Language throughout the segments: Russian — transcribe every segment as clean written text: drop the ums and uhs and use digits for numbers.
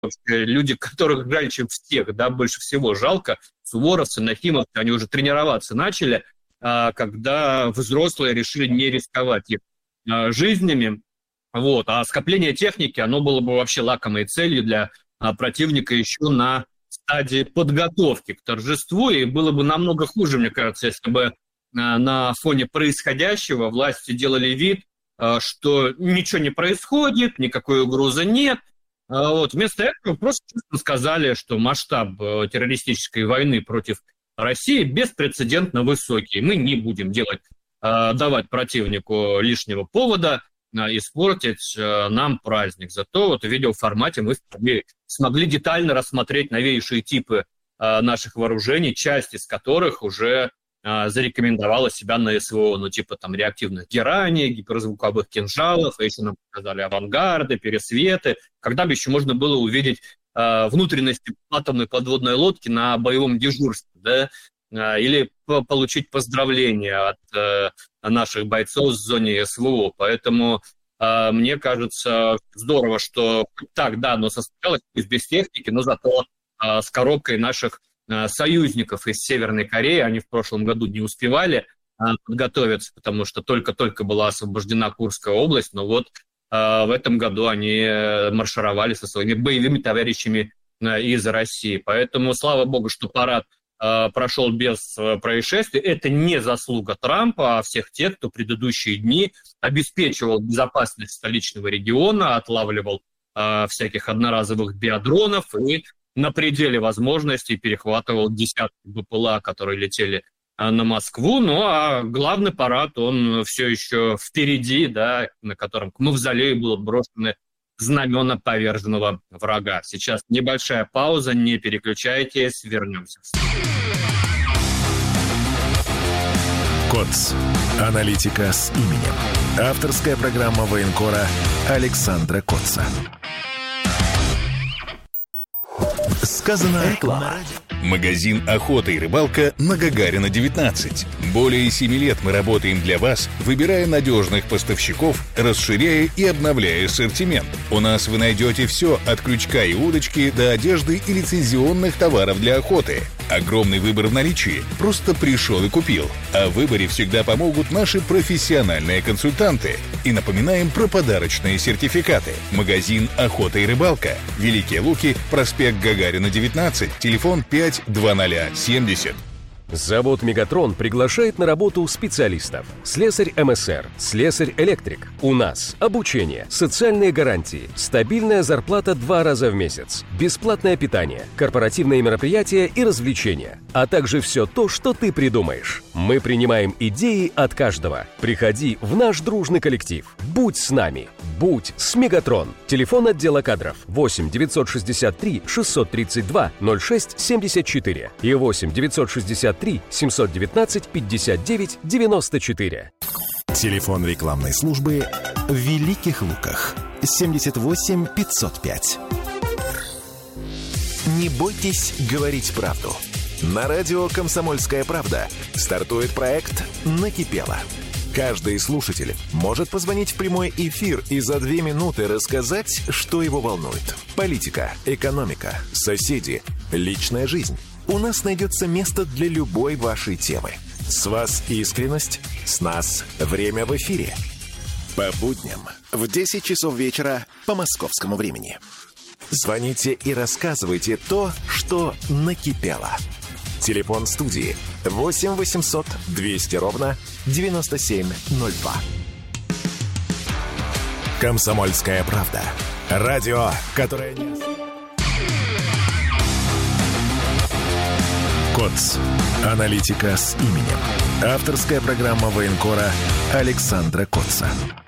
люди, которых жаль всех, да, больше всего жалко, суворовцы, нахимовцы, они уже тренироваться начали, когда взрослые решили не рисковать их жизнями. Вот. А скопление техники, оно было бы вообще лакомой целью для противника еще на стадии подготовки к торжеству, и было бы намного хуже, мне кажется, если бы на фоне происходящего власти делали вид, что ничего не происходит, никакой угрозы нет. Вот. Вместо этого просто сказали, что масштаб террористической войны против России беспрецедентно высокий. Мы не будем давать противнику лишнего повода испортить нам праздник. Зато вот в видеоформате мы смогли детально рассмотреть новейшие типы наших вооружений, часть из которых уже зарекомендовала себя на СВО, ну типа там реактивных гераний, гиперзвуковых кинжалов, а еще нам показали авангарды, пересветы. Когда бы еще можно было увидеть внутренности атомной подводной лодки на боевом дежурстве, да, или получить поздравления от наших бойцов в зоне СВО. Поэтому мне кажется, здорово, что так, да, оно состоялось без техники, но зато с коробкой наших союзников из Северной Кореи. Они в прошлом году не успевали подготовиться, потому что только-только была освобождена Курская область, но вот в этом году они маршировали со своими боевыми товарищами из России. Поэтому, слава богу, что парад прошел без происшествий. Это не заслуга Трампа, а всех тех, кто предыдущие дни обеспечивал безопасность столичного региона, отлавливал всяких одноразовых биодронов и на пределе возможностей перехватывал десятки БПЛА, которые летели на Москву. Ну, а главный парад, он все еще впереди, да, на котором к мавзолею будут брошены знамена поверженного врага. Сейчас небольшая пауза, не переключайтесь, вернемся. КОЦ. Аналитика с именем. Авторская программа военкора Александра Котца. Сказано реклама. Магазин «Охота и рыбалка» на Гагарина, 19. Более 7 лет мы работаем для вас, выбирая надежных поставщиков, расширяя и обновляя ассортимент. У нас вы найдете все от крючка и удочки до одежды и лицензионных товаров для охоты. Огромный выбор в наличии. Просто пришел и купил. А в выборе всегда помогут наши профессиональные консультанты. И напоминаем про подарочные сертификаты. Магазин «Охота и рыбалка». Великие Луки, проспект Гагарина, 19, телефон 52070. Завод «Мегатрон» приглашает на работу специалистов. Слесарь МСР, слесарь-электрик. У нас обучение, социальные гарантии, стабильная зарплата 2 раза в месяц, бесплатное питание, корпоративные мероприятия и развлечения, а также все то, что ты придумаешь. Мы принимаем идеи от каждого. Приходи в наш дружный коллектив. Будь с нами. Будь с «Мегатрон». Телефон отдела кадров 8 963 632 06 74 и 8 963 719 59 94. Телефон рекламной службы в Великих Луках 78 505. Не бойтесь говорить правду. На радио «Комсомольская правда» стартует проект «Накипело». Каждый слушатель может позвонить в прямой эфир и за 2 минуты рассказать, что его волнует. Политика, экономика, соседи, личная жизнь. У нас найдется место для любой вашей темы. С вас искренность, с нас время в эфире. По будням в 10 часов вечера по московскому времени. Звоните и рассказывайте то, что накипело. Телефон студии 8 800 200 ровно 9702. «Комсомольская правда». Радио, которое не... КОЦ. Аналитика с именем. Авторская программа военкора Александра Котца.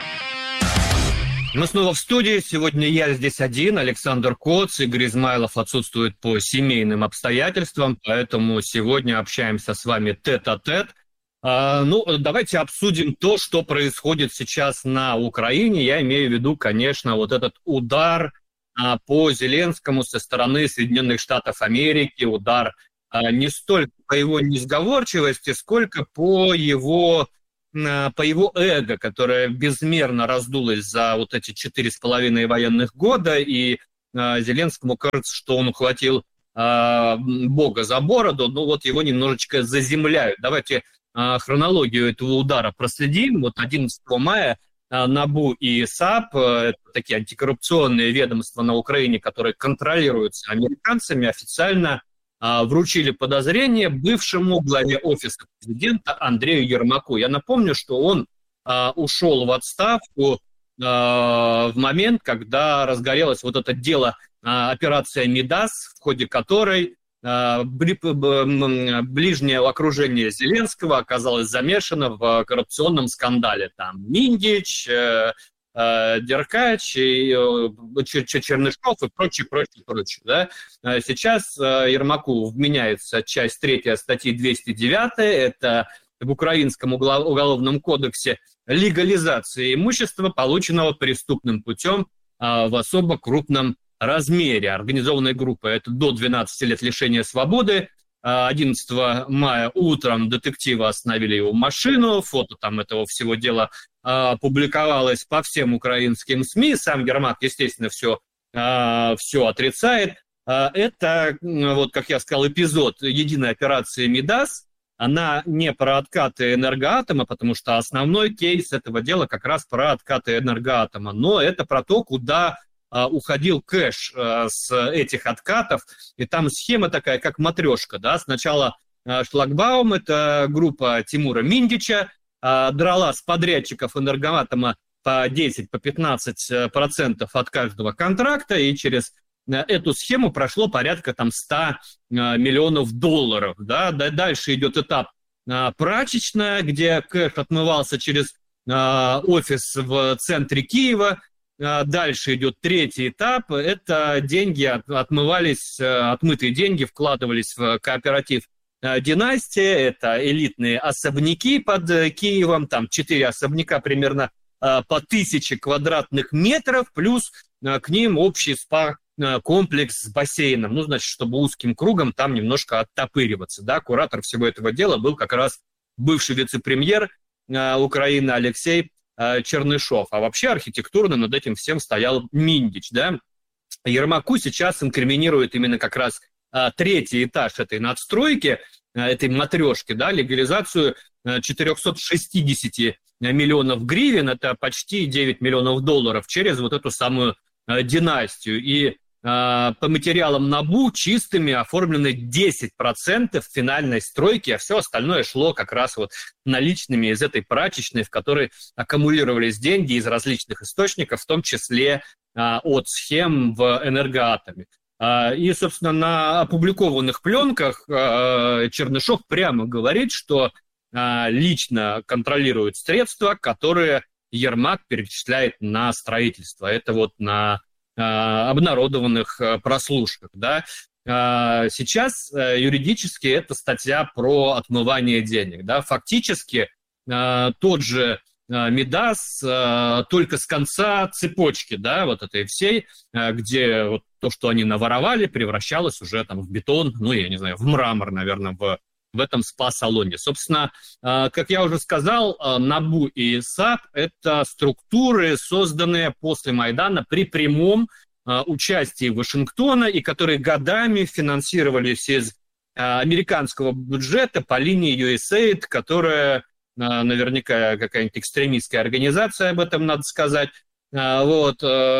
Мы снова в студии. Сегодня я здесь один, Александр Коц. Игорь Измайлов отсутствует по семейным обстоятельствам, поэтому сегодня общаемся с вами тет-а-тет. Давайте обсудим то, что происходит сейчас на Украине. Я имею в виду, конечно, вот этот удар по Зеленскому со стороны Соединенных Штатов Америки, удар не столько по его несговорчивости, сколько по его эго, которое безмерно раздулось за вот эти 4,5 военных года, и Зеленскому кажется, что он ухватил Бога за бороду, но вот его немножечко заземляют. Давайте хронологию этого удара проследим. Вот 11 мая НАБУ и САП, это такие антикоррупционные ведомства на Украине, которые контролируются американцами, официально вручили подозрение бывшему главе офиса президента Андрею Ермаку. Я напомню, что он ушел в отставку в момент, когда разгорелось вот это дело операция «Мидас», в ходе которой ближнее окружение Зеленского оказалось замешано в коррупционном скандале. Там Миндич, Деркач, Чернышов и прочее. Да? Сейчас Ермаку вменяется часть 3 статьи 209, это в Украинском уголовном кодексе легализация имущества, полученного преступным путем в особо крупном размере. Организованная группа – это до 12 лет лишения свободы. 11 мая утром детективы остановили его машину, фото там этого всего дела публиковалось по всем украинским СМИ. Сам Ермак, естественно, все отрицает. Это, вот как я сказал, эпизод единой операции «Мидас». Она не про откаты Энергоатома, потому что основной кейс этого дела как раз про откаты Энергоатома, но это про то, куда уходил кэш с этих откатов, и там схема такая, как матрешка, да, сначала шлагбаум, это группа Тимура Миндича, драла с подрядчиков Энергоатома по 10, по 15% от каждого контракта, и через эту схему прошло порядка там 100 миллионов долларов, да, дальше идет этап прачечная, где кэш отмывался через офис в центре Киева. Дальше идет 3-й этап. Это деньги отмывались, отмытые деньги вкладывались в кооператив «Династия». Это элитные особняки под Киевом. Там 4 особняка примерно по 1000 квадратных метров. Плюс к ним общий спа-комплекс с бассейном. Ну, значит, чтобы узким кругом там немножко оттопыриваться. Да? Куратор всего этого дела был как раз бывший вице-премьер Украины Алексей Чернышов. А вообще архитектурно над этим всем стоял Миндич. Да? Ермаку сейчас инкриминирует именно как раз 3-й этаж этой надстройки, этой матрешки, да, легализацию 460 миллионов гривен, это почти 9 миллионов долларов, через вот эту самую династию. И по материалам НАБУ чистыми оформлены 10% финальной стройки, а все остальное шло как раз вот наличными из этой прачечной, в которой аккумулировались деньги из различных источников, в том числе от схем в Энергоатоме. И, собственно, на опубликованных пленках Чернышов прямо говорит, что лично контролирует средства, которые Ермак перечисляет на строительство. Это вот на обнародованных прослушках. Да? Сейчас юридически это статья про отмывание денег. Да? Фактически тот же Мидас только с конца цепочки, да, вот этой всей, где вот то, что они наворовали, превращалось уже там в бетон, ну, я не знаю, в мрамор, наверное, в этом спа-салоне. Собственно, как я уже сказал, НАБУ и САП – это структуры, созданные после Майдана при прямом участии Вашингтона и которые годами финансировались из американского бюджета по линии USAID, которая наверняка какая-нибудь экстремистская организация, об этом надо сказать. Вот.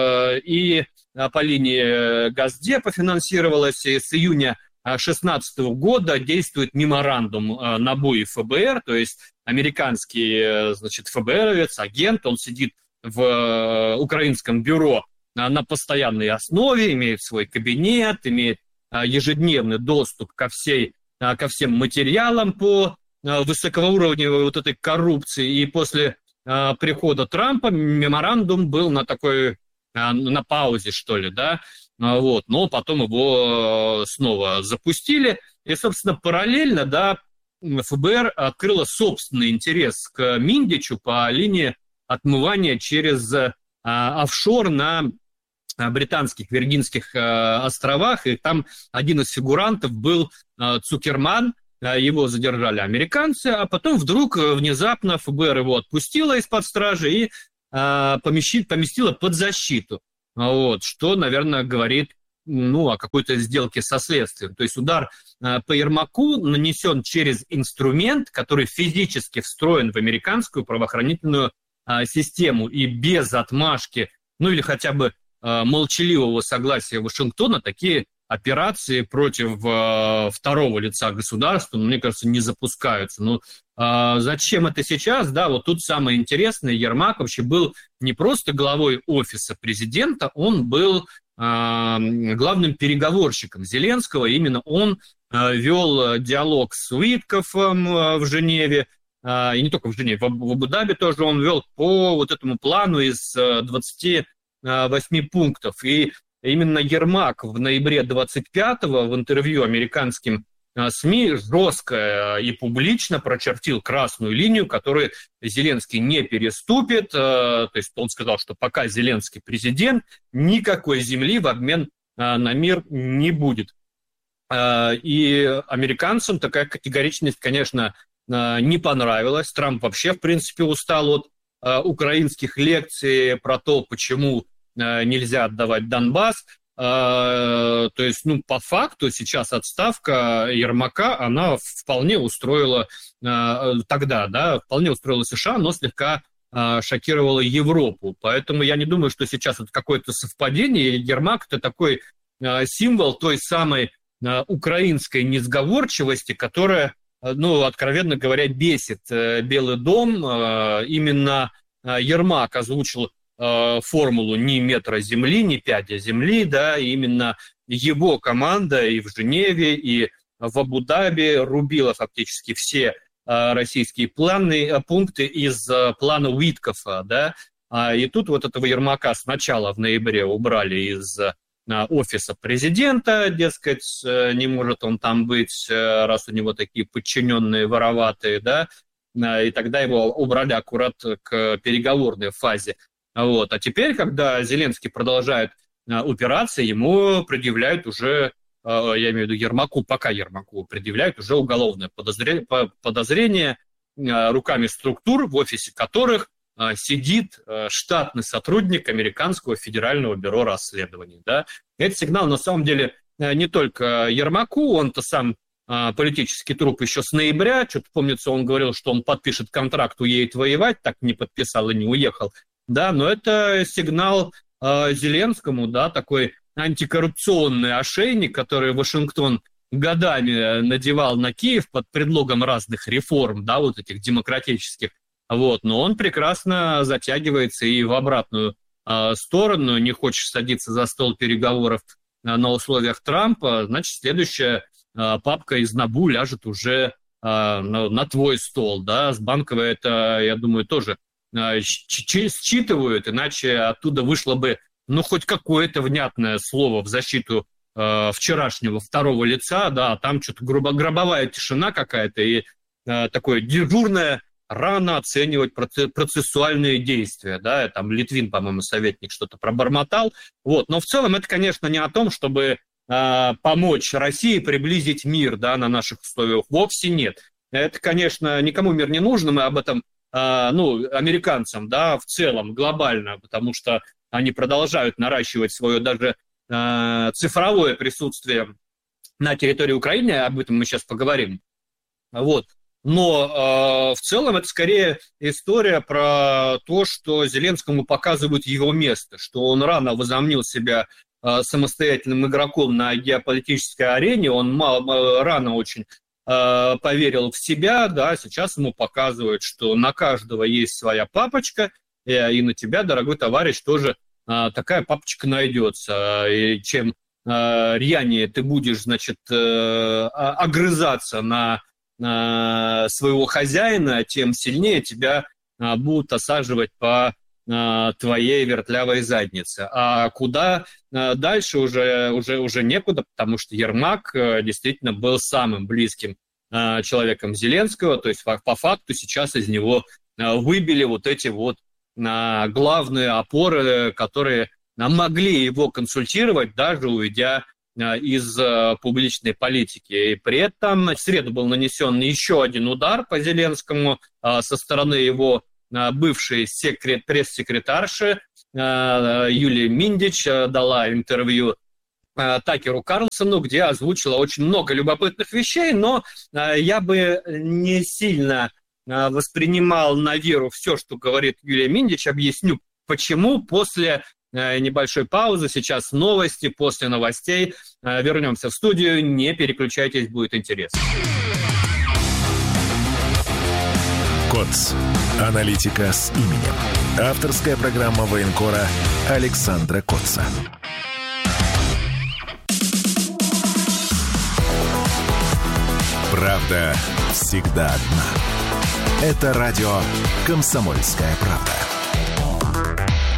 И по линии Госдепа финансировалась, и с июня 2016 года действует меморандум НАБУ и ФБР, то есть американский, значит, ФБРовец, агент, он сидит в украинском бюро на постоянной основе, имеет свой кабинет, имеет ежедневный доступ ко всем материалам по высокоуровневой вот этой коррупции. И после прихода Трампа меморандум был на такой, на паузе, что ли, да, вот, но потом его снова запустили. И, собственно, параллельно, да, ФБР открыло собственный интерес к Миндичу по линии отмывания через офшор на британских Виргинских островах. И там один из фигурантов был Цукерман. Его задержали американцы, а потом вдруг внезапно ФБР его отпустило из-под стражи и поместило под защиту. вот, что, наверное, говорит о какой-то сделке со следствием. То есть удар по Ермаку нанесен через инструмент, который физически встроен в американскую правоохранительную систему, и без отмашки, или хотя бы молчаливого согласия Вашингтона такие операции против второго лица государства, мне кажется, не запускаются. Зачем это сейчас? Да, вот тут самое интересное, Ермак вообще был не просто главой офиса президента, он был главным переговорщиком Зеленского. Именно он вел диалог с Уиткофом в Женеве, и не только в Женеве, в Абу-Даби тоже он вел по вот этому плану из 28 пунктов. И именно Ермак в ноябре 25-го в интервью американским СМИ жестко и публично прочертил красную линию, которую Зеленский не переступит. То есть он сказал, что пока Зеленский президент, никакой земли в обмен на мир не будет. И американцам такая категоричность, конечно, не понравилась. Трамп вообще, в принципе, устал от украинских лекций про то, почему нельзя отдавать Донбасс. То есть, по факту сейчас отставка Ермака, она вполне устроила тогда, да, вполне устроила США, но слегка шокировала Европу. Поэтому я не думаю, что сейчас это какое-то совпадение. Ермак – это такой символ той самой украинской несговорчивости, которая, откровенно говоря, бесит Белый дом. Именно Ермак озвучил формулу ни метра земли, ни пядя земли, да, именно его команда и в Женеве, и в Абу-Даби рубила фактически все российские пункты из плана Уиткофа, да, и тут вот этого Ермака сначала в ноябре убрали из офиса президента, дескать, не может он там быть, раз у него такие подчиненные вороватые, да, и тогда его убрали аккурат к переговорной фазе. Вот. А теперь, когда Зеленский продолжает упираться, ему предъявляют уже, я имею в виду Ермаку, пока Ермаку предъявляют уже уголовное подозрение руками структур, в офисе которых сидит штатный сотрудник Американского федерального бюро расследований. Да? Это сигнал, на самом деле, не только Ермаку, он-то сам политический труп еще с ноября, что-то помнится, он говорил, что он подпишет контракт, уедет воевать, так не подписал и не уехал. Да, но это сигнал Зеленскому, да, такой антикоррупционный ошейник, который Вашингтон годами надевал на Киев под предлогом разных реформ, да, вот этих демократических, вот, но он прекрасно затягивается и в обратную сторону, не хочет садиться за стол переговоров на условиях Трампа, значит, следующая папка из НАБУ ляжет уже на твой стол, да, с Банковой это, я думаю, тоже считывают, иначе оттуда вышло бы, хоть какое-то внятное слово в защиту вчерашнего второго лица, да, там что-то гробовая тишина какая-то и такое дежурное рано оценивать процессуальные действия, да, там Литвин, по-моему, советник что-то пробормотал, вот, но в целом это, конечно, не о том, чтобы помочь России приблизить мир, да, на наших условиях, вовсе нет. Это, конечно, никому мир не нужен, мы об этом американцам, да, в целом, глобально, потому что они продолжают наращивать свое даже цифровое присутствие на территории Украины, об этом мы сейчас поговорим. Вот. Но в целом это скорее история про то, что Зеленскому показывают его место, что он рано возомнил себя самостоятельным игроком на геополитической арене, он рано очень поверил в себя, да, сейчас ему показывают, что на каждого есть своя папочка, и на тебя, дорогой товарищ, тоже такая папочка найдется. И чем рьянее ты будешь, значит, огрызаться на своего хозяина, тем сильнее тебя будут осаживать по твоей вертлявой заднице. А куда дальше уже некуда, потому что Ермак действительно был самым близким человеком Зеленского, то есть по факту сейчас из него выбили вот эти вот главные опоры, которые могли его консультировать, даже уйдя из публичной политики. И при этом в среду был нанесен еще один удар по Зеленскому со стороны его бывшей пресс-секретарши Юлия Миндич дала интервью Такеру Карлсону, где озвучила очень много любопытных вещей, но я бы не сильно воспринимал на веру все, что говорит Юлия Миндич. Объясню, почему. После небольшой паузы, сейчас новости, после новостей вернемся в студию, не переключайтесь, будет интересно. КОЦ. Аналитика с именем. Авторская программа военкора Александра Котца. Правда всегда одна. Это радио «Комсомольская правда».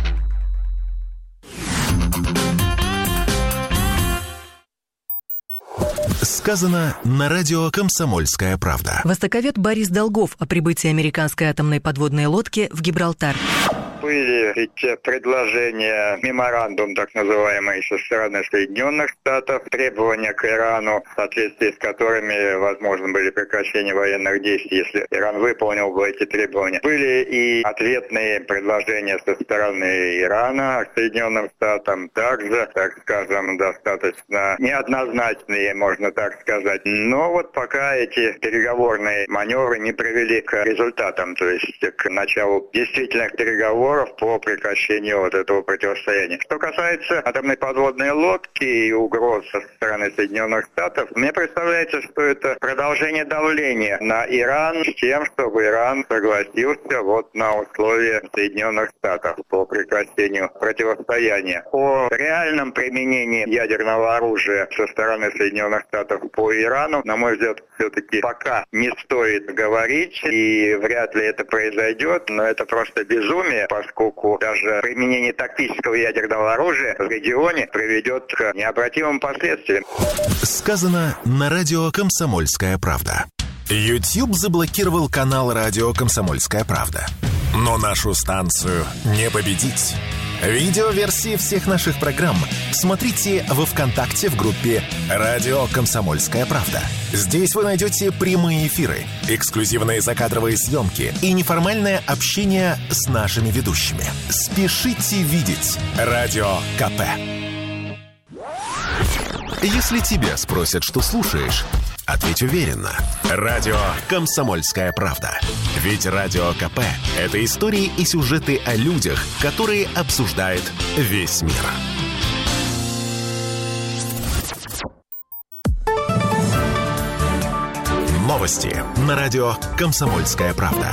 Сказано на радио «Комсомольская правда». Востоковед Борис Долгов о прибытии американской атомной подводной лодки в Гибралтар. Были эти предложения, меморандум так называемый со стороны Соединенных Штатов, требования к Ирану, в соответствии с которыми возможно были прекращения военных действий, если Иран выполнил бы эти требования. Были и ответные предложения со стороны Ирана к Соединенным Штатам, также, так скажем, достаточно неоднозначные, можно так сказать. Но вот пока эти переговорные маневры не привели к результатам, то есть к началу действительных переговоров по прекращению вот этого противостояния. Что касается атомной подводной лодки и угроз со стороны Соединенных Штатов, мне представляется, что это продолжение давления на Иран с тем, чтобы Иран согласился вот на условия Соединенных Штатов по прекращению противостояния. О реальном применении ядерного оружия со стороны Соединенных Штатов по Ирану, на мой взгляд, все-таки пока не стоит говорить, и вряд ли это произойдет, но это просто безумие, поскольку даже применение тактического ядерного оружия в регионе приведет к необратимым последствиям. Сказано на радио «Комсомольская правда». YouTube заблокировал канал радио «Комсомольская правда». Но нашу станцию не победить. Видеоверсии всех наших программ смотрите во ВКонтакте в группе «Радио Комсомольская правда». Здесь вы найдете прямые эфиры, эксклюзивные закадровые съемки и неформальное общение с нашими ведущими. Спешите видеть Радио КП. Если тебя спросят, что слушаешь, ответь уверенно. Радио «Комсомольская правда». Ведь Радио КП – это истории и сюжеты о людях, которые обсуждает весь мир. Новости на радио «Комсомольская правда».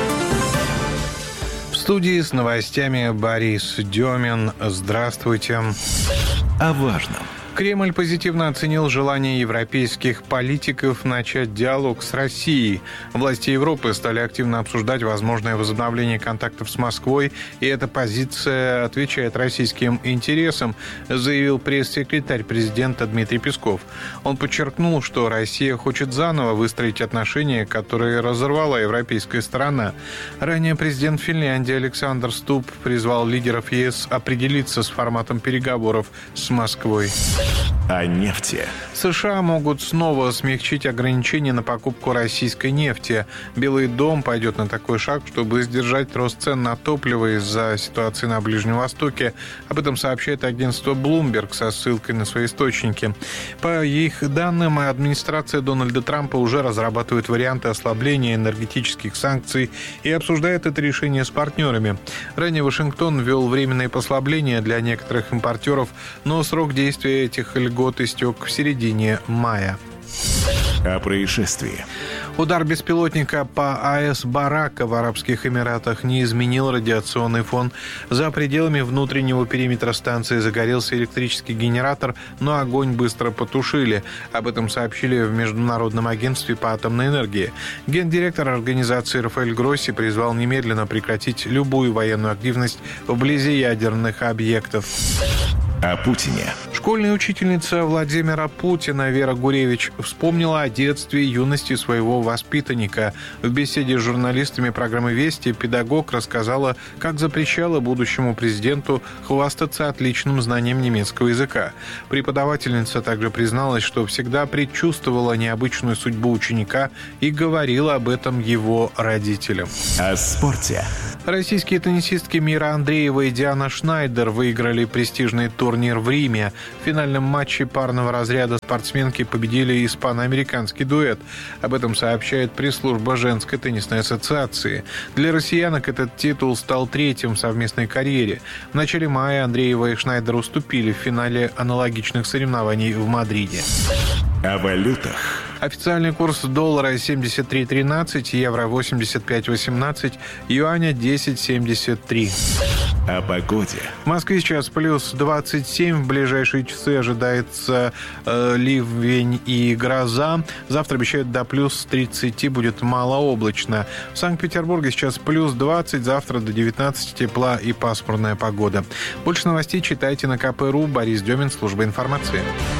В студии с новостями Борис Демин. Здравствуйте. О важном. Кремль позитивно оценил желание европейских политиков начать диалог с Россией. Власти Европы стали активно обсуждать возможное возобновление контактов с Москвой, и эта позиция отвечает российским интересам, заявил пресс-секретарь президента Дмитрий Песков. Он подчеркнул, что Россия хочет заново выстроить отношения, которые разорвала европейская сторона. Ранее президент Финляндии Александр Стуб призвал лидеров ЕС определиться с форматом переговоров с Москвой. О нефти. США могут снова смягчить ограничения на покупку российской нефти. Белый дом пойдет на такой шаг, чтобы сдержать рост цен на топливо из-за ситуации на Ближнем Востоке. Об этом сообщает агентство Bloomberg со ссылкой на свои источники. По их данным, администрация Дональда Трампа уже разрабатывает варианты ослабления энергетических санкций и обсуждает это решение с партнерами. Ранее Вашингтон ввел временные послабления для некоторых импортеров, но срок действия этих льгот истек в середине мая. О происшествии. Удар беспилотника по АЭС Барака в Арабских Эмиратах не изменил радиационный фон. За пределами внутреннего периметра станции загорелся электрический генератор, но огонь быстро потушили. Об этом сообщили в Международном агентстве по атомной энергии. Гендиректор организации Рафаэль Гросси призвал немедленно прекратить любую военную активность вблизи ядерных объектов. О Путине. Школьная учительница Владимира Путина Вера Гуревич вспомнила о детстве и юности своего воспитанника. В беседе с журналистами программы «Вести» педагог рассказала, как запрещала будущему президенту хвастаться отличным знанием немецкого языка. Преподавательница также призналась, что всегда предчувствовала необычную судьбу ученика и говорила об этом его родителям. О спорте. Российские теннисистки Мира Андреева и Диана Шнайдер выиграли престижный турнир в Риме. В финальном матче парного разряда спортсменки победили испано-американский дуэт. Об этом сообщает пресс-служба Женской теннисной ассоциации. Для россиянок этот титул стал третьим в совместной карьере. В начале мая Андреева и Шнайдер уступили в финале аналогичных соревнований в Мадриде. О валютах. Официальный курс доллара 73.13, евро 85.18, юаня 10.73. О погоде. В Москве сейчас плюс 27, в ближайшие часы ожидается ливень и гроза. Завтра обещают до плюс 30, будет малооблачно. В Санкт-Петербурге сейчас плюс 20, завтра до 19 тепла и пасмурная погода. Больше новостей читайте на КП.ру. Борис Демин, служба информации.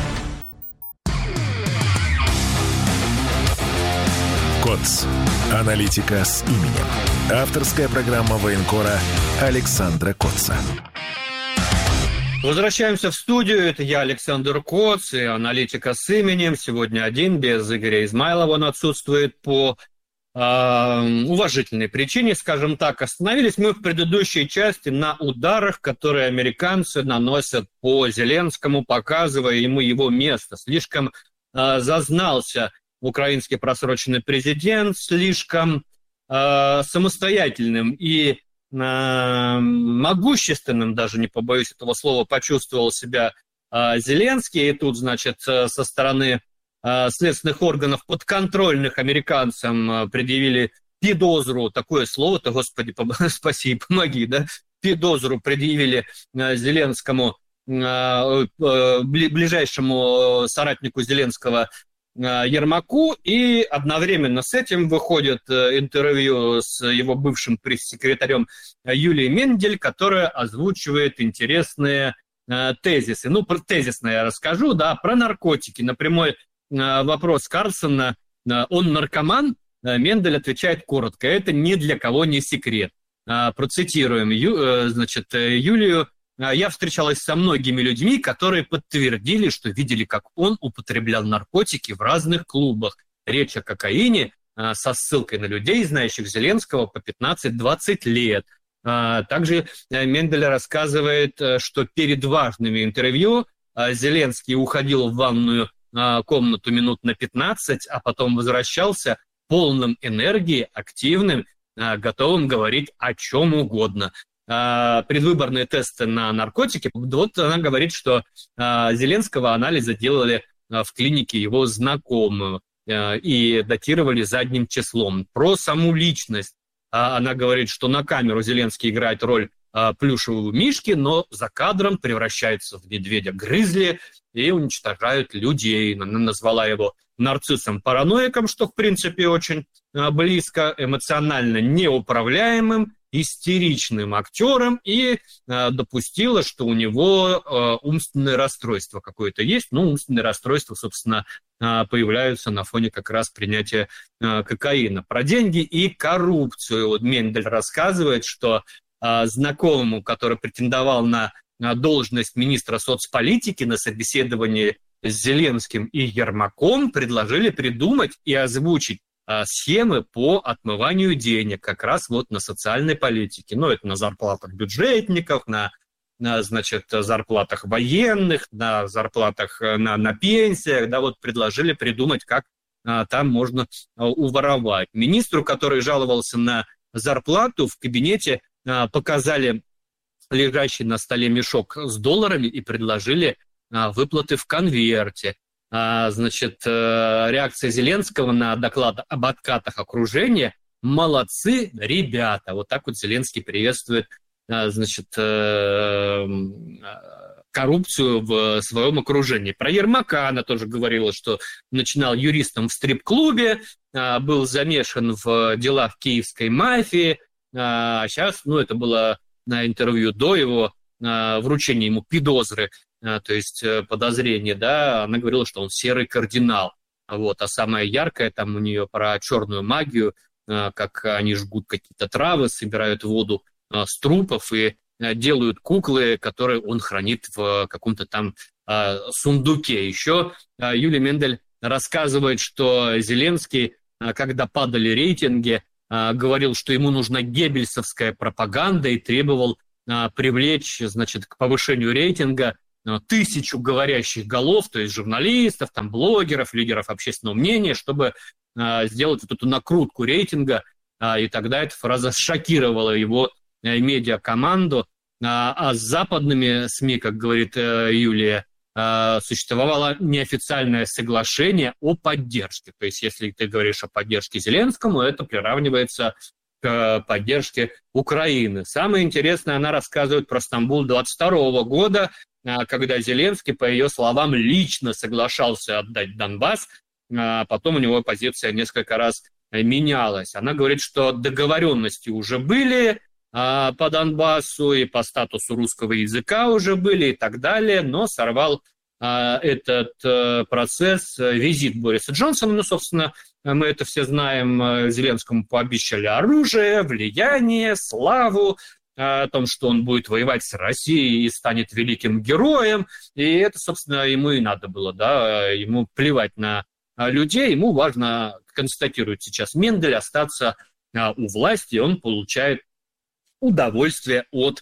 КОЦ. Аналитика с именем. Авторская программа военкора Александра Коца. Возвращаемся в студию. Это я, Александр Коц, и аналитика с именем. Сегодня один, без Игоря Измайлова. Он отсутствует по уважительной причине, скажем так. Остановились мы в предыдущей части на ударах, которые американцы наносят по Зеленскому, показывая ему его место. Слишком зазнался украинский просроченный президент, слишком самостоятельным и могущественным, даже не побоюсь этого слова, почувствовал себя Зеленский. И тут, значит, со стороны следственных органов, подконтрольных американцам, предъявили подозру, такое слово-то, господи, спаси и помоги, да, подозру предъявили Зеленскому, ближайшему соратнику Зеленского, Ермаку, и одновременно с этим выходит интервью с его бывшим пресс-секретарем Юлией Мендель, которая озвучивает интересные тезисы. Ну, тезисно я расскажу, да, про наркотики. На прямой вопрос Карлсона, он наркоман, Мендель отвечает коротко: это ни для кого не секрет. Процитируем, значит, Юлию. Я встречалась со многими людьми, которые подтвердили, что видели, как он употреблял наркотики в разных клубах. Речь о кокаине со ссылкой на людей, знающих Зеленского по 15-20 лет. Также Мендель рассказывает, что перед важными интервью Зеленский уходил в ванную комнату минут на 15, а потом возвращался полным энергии, активным, готовым говорить о чем угодно. Предвыборные тесты на наркотики, вот она говорит, что Зеленского анализы делали в клинике его знакомого и датировали задним числом. Про саму личность она говорит, что на камеру Зеленский играет роль плюшевого мишки, но за кадром превращается в медведя-грызли и уничтожает людей. Она назвала его нарциссом-параноиком, что, в принципе, очень близко, эмоционально неуправляемым, истеричным актером, и допустила, что у него умственное расстройство какое-то есть. Ну, умственные расстройства, собственно, появляются на фоне как раз принятия кокаина. Про деньги и коррупцию. Вот Мендель рассказывает, что знакомому, который претендовал на должность министра соцполитики, на собеседовании с Зеленским и Ермаком, предложили придумать и озвучить схемы по отмыванию денег как раз вот на социальной политике. Ну, это на зарплатах бюджетников, на значит, зарплатах военных, на зарплатах на пенсиях. Да, вот предложили придумать, как там можно уворовать. Министру, который жаловался на зарплату, в кабинете показали лежащий на столе мешок с долларами и предложили выплаты в конверте. Значит, реакция Зеленского на доклад об откатах окружения: молодцы, ребята. Вот так вот Зеленский приветствует, значит, коррупцию в своем окружении. Про Ермака она тоже говорила, что начинал юристом в стрип-клубе, был замешан в делах киевской мафии, а сейчас, ну, это было на интервью до его вручения ему подозры. то есть подозрения, да, она говорила, что он серый кардинал. Вот. А самое яркое там у нее про черную магию, как они жгут какие-то травы, собирают воду с трупов и делают куклы, которые он хранит в каком-то там сундуке. Еще Юлия Мендель рассказывает, что Зеленский, когда падали рейтинги, говорил, что ему нужна геббельсовская пропаганда и требовал привлечь, значит, к повышению рейтинга 1000 говорящих голов, то есть журналистов, там, блогеров, лидеров общественного мнения, чтобы сделать вот эту накрутку рейтинга, и тогда эта фраза шокировала его медиакоманду. А с западными СМИ, как говорит Юлия, существовало неофициальное соглашение о поддержке. То есть если ты говоришь о поддержке Зеленскому, это приравнивается к поддержке Украины. Самое интересное, она рассказывает про Стамбул 22 года, когда Зеленский, по ее словам, лично соглашался отдать Донбасс, потом у него позиция несколько раз менялась. Она говорит, что договоренности уже были по Донбассу и по статусу русского языка уже были и так далее, но сорвал этот процесс визит Бориса Джонсона. Ну, собственно, мы это все знаем, Зеленскому пообещали оружие, влияние, славу, о том, что он будет воевать с Россией и станет великим героем, и это, собственно, ему и надо было, да, ему плевать на людей, ему важно, констатирует сейчас Мендель, остаться у власти, он получает удовольствие от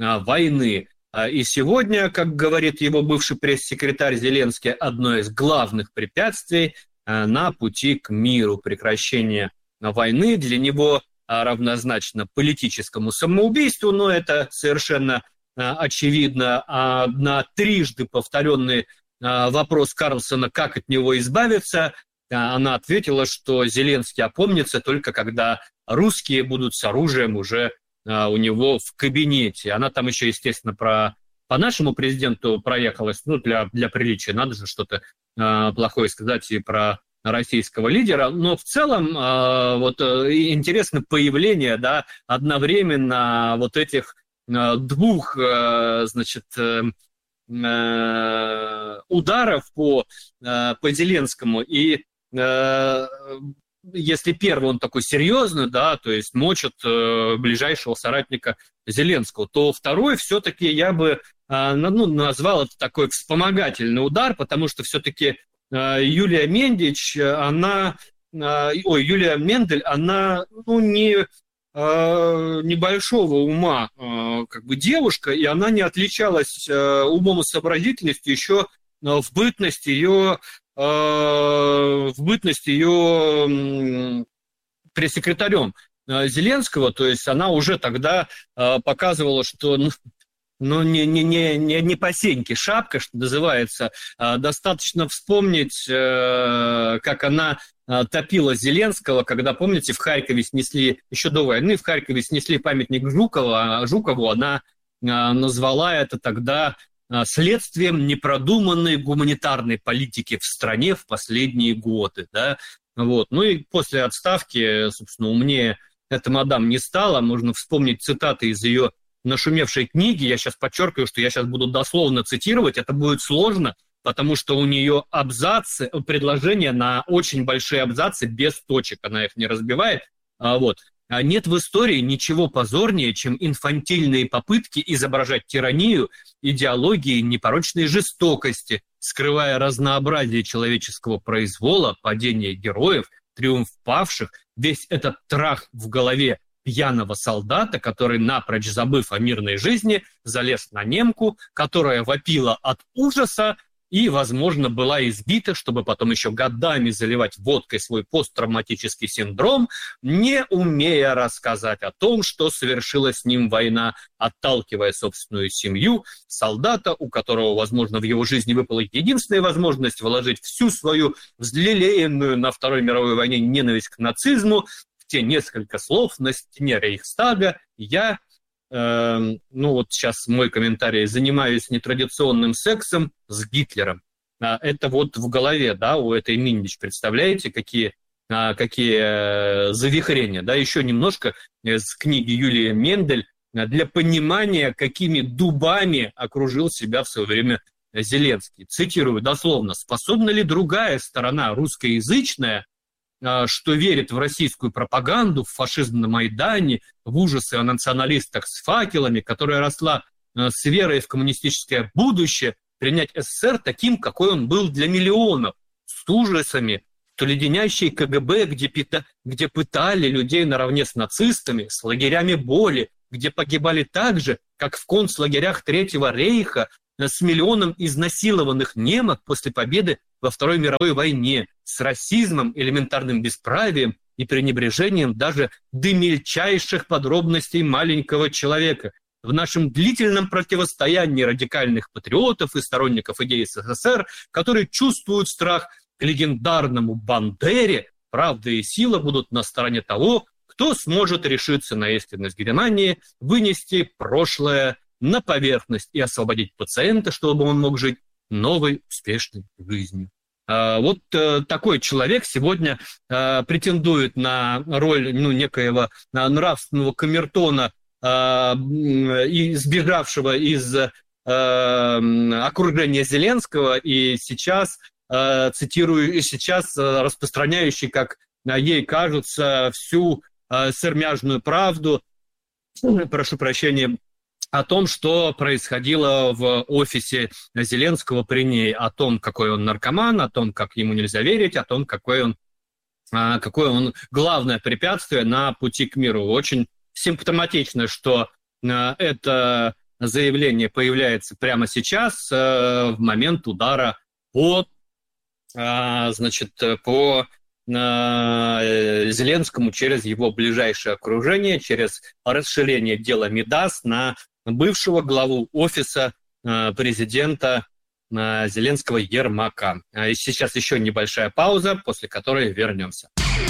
войны. И сегодня, как говорит его бывший пресс-секретарь Зеленский, одно из главных препятствий на пути к миру, прекращение войны для него равнозначно политическому самоубийству, но это совершенно очевидно. На трижды повторенный вопрос Карлсона, как от него избавиться, она ответила, что Зеленский опомнится только когда русские будут с оружием уже у него в кабинете. Она там еще, естественно, по нашему президенту проехалась, ну, для приличия, надо же что-то плохое сказать и про российского лидера, но в целом вот интересно появление, да, одновременно вот этих двух, значит, ударов по Зеленскому, и если первый он такой серьезный, да, то есть мочат ближайшего соратника Зеленского, то второй все-таки я бы назвал это такой вспомогательный удар, потому что все-таки Юлия Мендель, она небольшого ума как бы девушка, и она не отличалась умом и сообразительностью еще в бытность ее пресс-секретарем Зеленского, то есть она уже тогда показывала, что не по сеньке шапка, что называется. Достаточно вспомнить, как она топила Зеленского, когда, помните, в Харькове снесли, еще до войны, в Харькове снесли памятник Жукову, она назвала это тогда следствием непродуманной гуманитарной политики в стране в последние годы. Да? Вот. Ну и после отставки, собственно, умнее эта мадам не стала. Можно вспомнить цитаты из ее нашумевшей книги. Я сейчас подчеркиваю, что я сейчас буду дословно цитировать. Это будет сложно, потому что у нее абзацы, предложения на очень большие абзацы без точек. Она их не разбивает. Вот. Нет в истории ничего позорнее, чем инфантильные попытки изображать тиранию, идеологии непорочной жестокости, скрывая разнообразие человеческого произвола, падение героев, триумф павших, весь этот трах в голове пьяного солдата, который, напрочь забыв о мирной жизни, залез на немку, которая вопила от ужаса и, возможно, была избита, чтобы потом еще годами заливать водкой свой посттравматический синдром, не умея рассказать о том, что совершила с ним война, отталкивая собственную семью, солдата, у которого, возможно, в его жизни выпала единственная возможность вложить всю свою взлелеянную на Второй мировой войне ненависть к нацизму в те несколько слов на стене Рейхстага. Я, вот сейчас мой комментарий, занимаюсь нетрадиционным сексом с Гитлером. Это вот в голове, да, у этой Миндич, представляете, какие завихрения, да, еще немножко из книги Юлии Мендель для понимания, какими дубами окружил себя в свое время Зеленский, цитирую дословно: «Способна ли другая сторона, русскоязычная, что верит в российскую пропаганду, в фашизм на Майдане, в ужасы о националистах с факелами, которая росла с верой в коммунистическое будущее, принять СССР таким, какой он был для миллионов, с ужасами, что леденящий КГБ, где пытали людей наравне с нацистами, с лагерями боли, где погибали так же, как в концлагерях Третьего рейха, с миллионом изнасилованных немок после победы во Второй мировой войне, с расизмом, элементарным бесправием и пренебрежением даже до мельчайших подробностей маленького человека. В нашем длительном противостоянии радикальных патриотов и сторонников идеи СССР, которые чувствуют страх к легендарному Бандере, правда и сила будут на стороне того, кто сможет решиться на истинность Германии, вынести прошлое на поверхность и освободить пациента, чтобы он мог жить новой успешной жизнью». Вот такой человек сегодня претендует на роль некоего нравственного камертона, сбежавшего из окружения Зеленского, и сейчас, цитирую, распространяющий, как ей кажется, всю сермяжную правду, прошу прощения, о том, что происходило в офисе Зеленского при ней, о том, какой он наркоман, о том, как ему нельзя верить, о том, какое он главное препятствие на пути к миру. Очень симптоматично, что это заявление появляется прямо сейчас, в момент удара по Зеленскому через его ближайшее окружение, через расширение дела Мидас на бывшего главу офиса президента Зеленского Ермака. И сейчас еще небольшая пауза, после которой вернемся.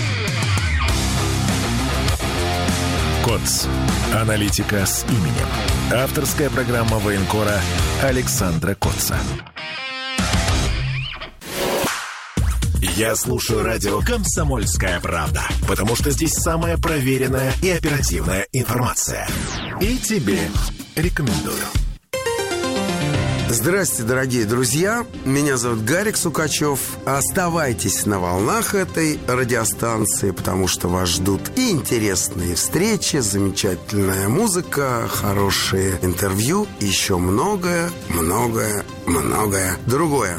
КОЦ. Аналитика с именем. Авторская программа военкора Александра Коца. Я слушаю радио «Комсомольская правда», потому что здесь самая проверенная и оперативная информация. И тебе рекомендую. Здравствуйте, дорогие друзья. Меня зовут Гарик Сукачев. Оставайтесь на волнах этой радиостанции, потому что вас ждут и интересные встречи, замечательная музыка, хорошие интервью, и еще многое другое.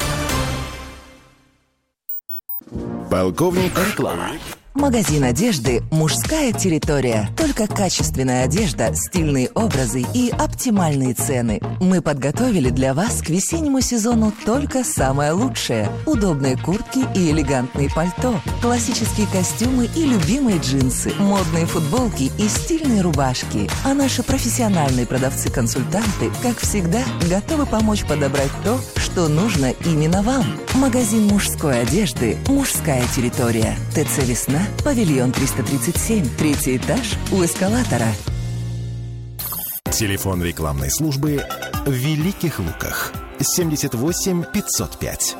Полковник. Реклама. Магазин одежды «Мужская территория». Только качественная одежда, стильные образы и оптимальные цены. Мы подготовили для вас к весеннему сезону только самое лучшее. Удобные куртки и элегантные пальто, классические костюмы и любимые джинсы, модные футболки и стильные рубашки. А наши профессиональные продавцы-консультанты, как всегда, готовы помочь подобрать то, что нужно именно вам. Магазин мужской одежды «Мужская территория». ТЦ «Весна», павильон 337, 3-й этаж у эскалатора. Телефон рекламной службы в Великих Луках. 78 505.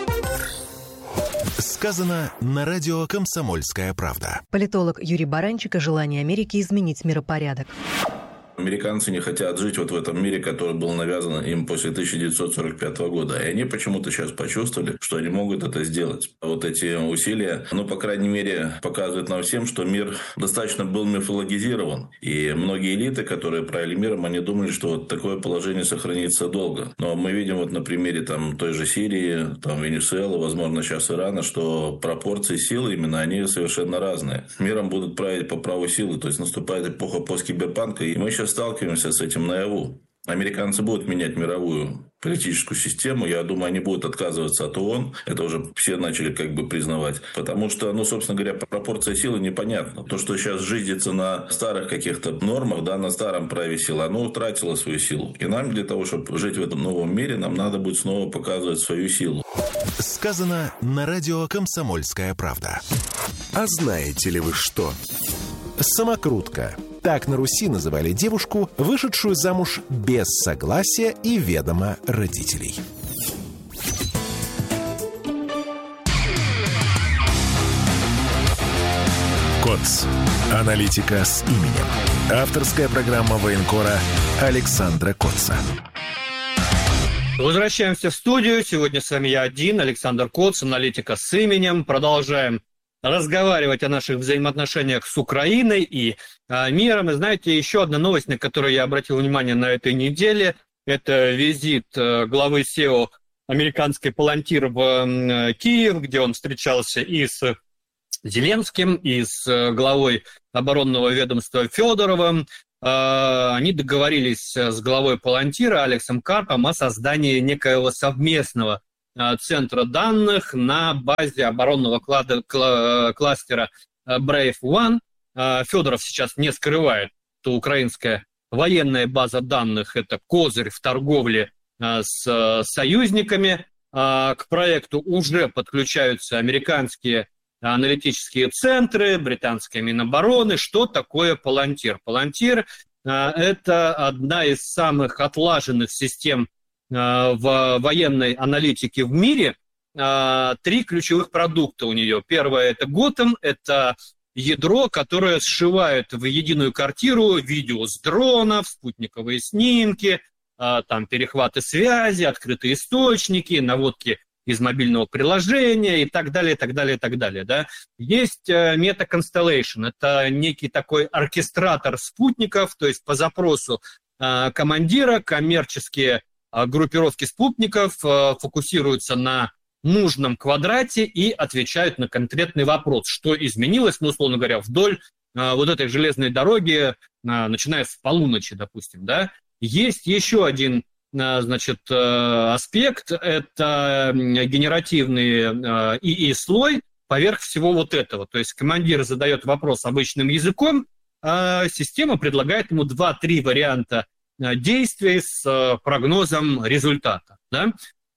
Сказано на радио «Комсомольская правда». Политолог Юрий Баранчик о желании Америки изменить миропорядок. Американцы не хотят жить вот в этом мире, который был навязан им после 1945 года. И они почему-то сейчас почувствовали, что они могут это сделать. Вот эти усилия, по крайней мере, показывают нам всем, что мир достаточно был мифологизирован. И многие элиты, которые правили миром, они думали, что вот такое положение сохранится долго. Но мы видим вот на примере той же Сирии, Венесуэлы, возможно, сейчас Ирана, что пропорции силы именно, они совершенно разные. Миром будут править по праву силы, то есть наступает эпоха посткиберпанка, и мы сейчас сталкиваемся с этим наяву. Американцы будут менять мировую политическую систему. Я думаю, они будут отказываться от ООН. Это уже все начали признавать. Потому что, собственно говоря, пропорция силы непонятна. То, что сейчас жизнится на старых каких-то нормах, на старом праве силы, оно утратило свою силу. И нам для того, чтобы жить в этом новом мире, нам надо будет снова показывать свою силу. Сказано на радио «Комсомольская правда». А знаете ли вы что? Самокрутка. Так на Руси называли девушку, вышедшую замуж без согласия и ведома родителей. КОЦ. Аналитика с именем. Авторская программа военкора Александра Коца. Возвращаемся в студию. Сегодня с вами я один, Александр Коц, аналитика с именем. Продолжаем разговаривать о наших взаимоотношениях с Украиной и миром. И знаете, еще одна новость, на которую я обратил внимание на этой неделе, это визит главы СЕО американской Palantir в Киев, где он встречался и с Зеленским, и с главой оборонного ведомства Федоровым. Они договорились с главой Palantir Алексом Карпом о создании некоего совместного центра данных на базе оборонного кластера Brave One. Федоров сейчас не скрывает, что украинская военная база данных – это козырь в торговле с союзниками. К проекту уже подключаются американские аналитические центры, британская Минобороны. Что такое Palantir? Palantir – это одна из самых отлаженных систем в военной аналитике в мире. 3 ключевых продукта у нее. Первое – это Gotham, это ядро, которое сшивает в единую картину видео с дронов, спутниковые снимки, там перехваты связи, открытые источники, наводки из мобильного приложения и так далее, и так далее, и так далее. Да? Есть Meta Constellation, это некий такой оркестратор спутников, то есть по запросу командира коммерческие группировки спутников фокусируются на нужном квадрате и отвечают на конкретный вопрос, что изменилось, ну, условно говоря, вдоль вот этой железной дороги, начиная с полуночи, допустим, да. Есть еще один, значит, аспект, это генеративный ИИ-слой поверх всего вот этого. То есть командир задает вопрос обычным языком, а система предлагает ему 2-3 варианта действий с прогнозом результата. Да?